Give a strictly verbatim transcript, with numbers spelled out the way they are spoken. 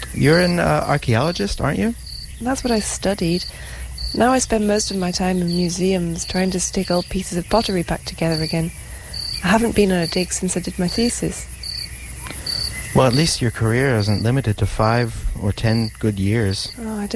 You're an uh, archaeologist, aren't you? That's what I studied. Now I spend most of my time in museums trying to stick old pieces of pottery back together again. I haven't been on a dig since I did my thesis. Well, at least your career isn't limited to five or ten good years. Oh, I don't